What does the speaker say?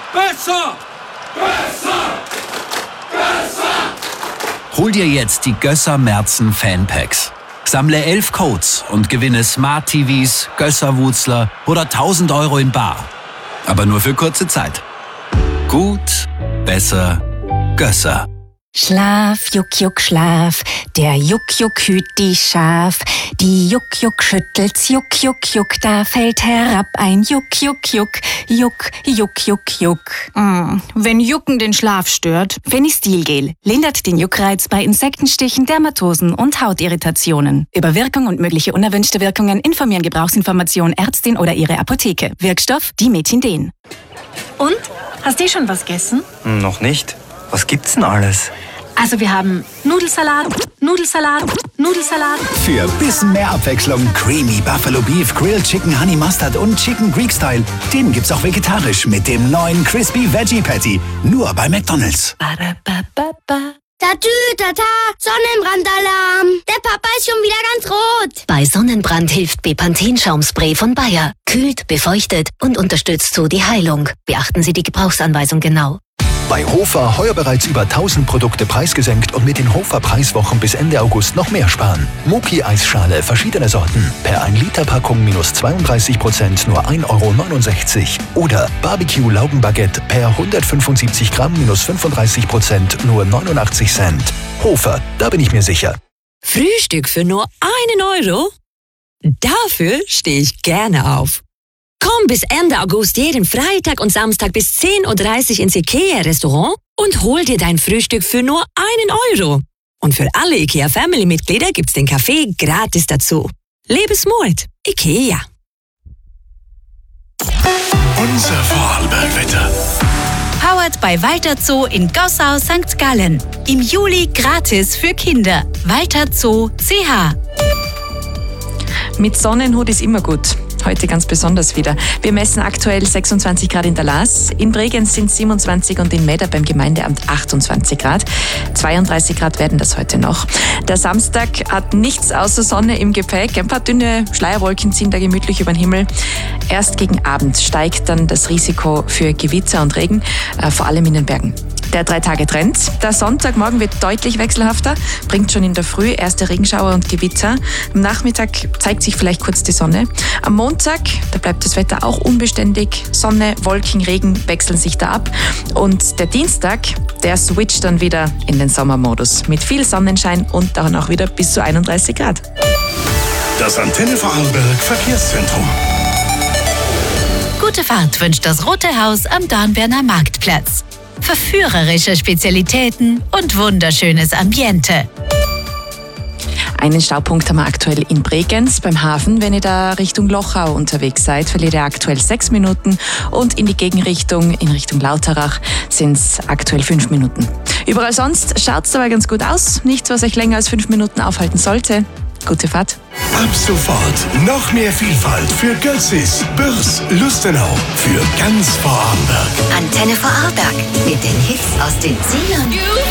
Besser! Besser! Besser! Hol dir jetzt die Gösser Merzen Fanpacks. Sammle 11 Codes und gewinne Smart TVs, Gösser-Wutzler oder 1.000 € in bar. Aber nur für kurze Zeit. Gut, besser, Gösser. Schlaf, Juck, Juck, Schlaf. Der Juck, Juck hüt die Schaf. Die Juck, Juck schüttelt's, Juck, Juck, Juck. Da fällt herab ein Juck, Juck, Juck. Juck, Juck, Juck, Juck. Wenn Jucken den Schlaf stört. Fenistilgel lindert den Juckreiz bei Insektenstichen, Dermatosen und Hautirritationen. Über Wirkung und mögliche unerwünschte Wirkungen informieren Gebrauchsinformation Ärztin oder ihre Apotheke. Wirkstoff Dimethinden. Und? Hast du schon was gegessen? Noch nicht. Was gibt's denn alles? Also wir haben Nudelsalat, Nudelsalat, Nudelsalat. Für ein bisschen mehr Abwechslung Creamy Buffalo Beef, Grilled Chicken Honey Mustard und Chicken Greek Style. Den gibt's auch vegetarisch mit dem neuen Crispy Veggie Patty. Nur bei McDonald's. Tatü, tata, Sonnenbrandalarm. Der Papa ist schon wieder ganz rot. Bei Sonnenbrand hilft Bepanthen-Schaumspray von Bayer. Kühlt, befeuchtet und unterstützt so die Heilung. Beachten Sie die Gebrauchsanweisung genau. Bei Hofer heuer bereits über 1000 Produkte preisgesenkt und mit den Hofer Preiswochen bis Ende August noch mehr sparen. Muki-Eisschale verschiedene Sorten per 1 Liter Packung minus 32% nur 1,69 €. Oder Barbecue Laugenbaguette per 175 Gramm minus 35% nur 89 Cent. Hofer, da bin ich mir sicher. Frühstück für nur 1 €? Dafür stehe ich gerne auf. Komm bis Ende August jeden Freitag und Samstag bis 10:30 Uhr ins IKEA-Restaurant und hol dir dein Frühstück für nur 1 €. Und für alle IKEA-Family-Mitglieder gibt's den Kaffee gratis dazu. Lebensmut, IKEA. Unser Vorarlbergwetter. Powered bei Walter Zoo in Gossau, St. Gallen. Im Juli gratis für Kinder. Walter Zoo CH. Mit Sonnenhut ist immer gut. Heute ganz besonders wieder. Wir messen aktuell 26 Grad in der Laas, in Bregenz sind 27 und in Medda beim Gemeindeamt 28 Grad. 32 Grad werden das heute noch. Der Samstag hat nichts außer Sonne im Gepäck. Ein paar dünne Schleierwolken ziehen da gemütlich über den Himmel. Erst gegen Abend steigt dann das Risiko für Gewitter und Regen, vor allem in den Bergen. Der 3-Tage-Trend. Der Sonntagmorgen wird deutlich wechselhafter, bringt schon in der Früh erste Regenschauer und Gewitter. Am Nachmittag zeigt sich vielleicht kurz die Sonne. Am Montag, da bleibt das Wetter auch unbeständig. Sonne, Wolken, Regen wechseln sich da ab. Und der Dienstag, der switcht dann wieder in den Sommermodus. Mit viel Sonnenschein und dann auch wieder bis zu 31 Grad. Das Antenne Vorarlberg Verkehrszentrum. Gute Fahrt wünscht das Rote Haus am Dornbirner Marktplatz. Verführerische Spezialitäten und wunderschönes Ambiente. Einen Staupunkt haben wir aktuell in Bregenz beim Hafen. Wenn ihr da Richtung Lochau unterwegs seid, verliert ihr aktuell 6 Minuten und in die Gegenrichtung, in Richtung Lauterach, sind es aktuell 5 Minuten. Überall sonst schaut es dabei ganz gut aus. Nichts, was euch länger als 5 Minuten aufhalten sollte. Gute Fahrt. Ab sofort noch mehr Vielfalt für Götzis, Bürs, Lustenau, für ganz Vorarlberg. Antenne Vorarlberg mit den Hits aus den 10ern.